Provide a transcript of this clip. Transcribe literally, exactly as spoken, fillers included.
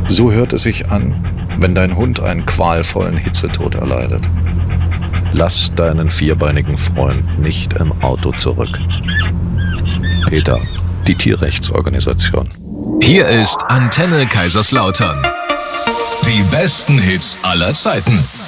So hört es sich an, wenn dein Hund einen qualvollen Hitzetod erleidet. Lass deinen vierbeinigen Freund nicht im Auto zurück. PETA, die Tierrechtsorganisation. Hier ist Antenne Kaiserslautern. Die besten Hits aller Zeiten.